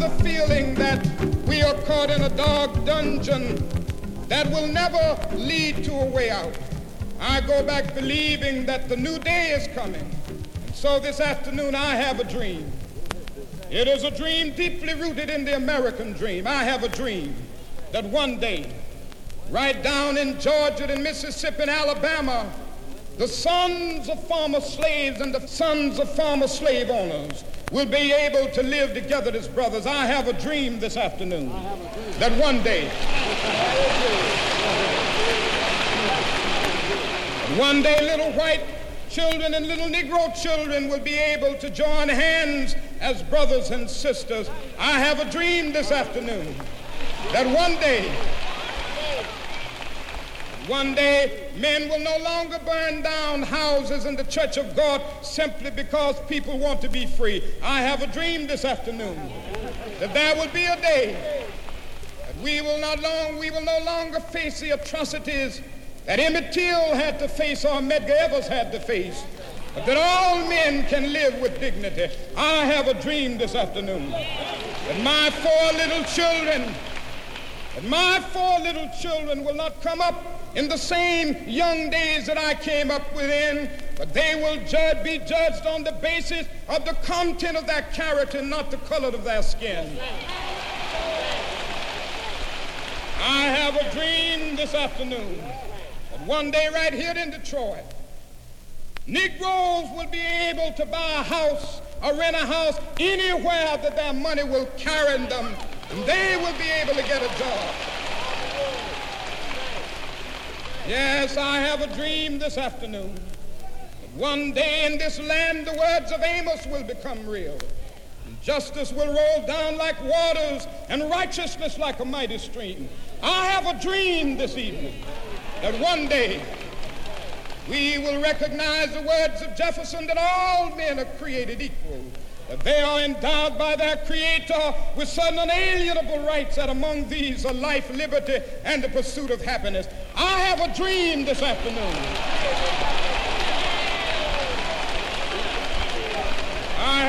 the feeling that we are caught in a dark dungeon that will never lead to a way out. I go back believing that the new day is coming. And so this afternoon I have a dream. It is a dream deeply rooted in the American dream. I have a dream that one day, right down in Georgia and Mississippi and Alabama, the sons of former slaves and the sons of former slave owners will be able to live together as brothers. I have a dream this afternoon that one day little white children and little Negro children will be able to join hands as brothers and sisters. I have a dream this afternoon that one day men will no longer burn down houses in the church of God simply because people want to be free. I have a dream this afternoon that there will be a day that we will no longer face the atrocities that Emmett Till had to face or Medgar Evers had to face, but that all men can live with dignity. I have a dream this afternoon that my four little children will not come up in the same young days that I came up within, but they will be judged on the basis of the content of their character, not the color of their skin. I have a dream this afternoon that one day right here in Detroit, Negroes will be able to buy a house or rent a house anywhere that their money will carry them, and they will be able to get a job. Yes, I have a dream this afternoon that one day in this land the words of Amos will become real. And justice will roll down like waters and righteousness like a mighty stream. I have a dream this evening that one day we will recognize the words of Jefferson that all men are created equal, that they are endowed by their Creator with certain unalienable rights, that among these are life, liberty, and the pursuit of happiness. I have a dream this afternoon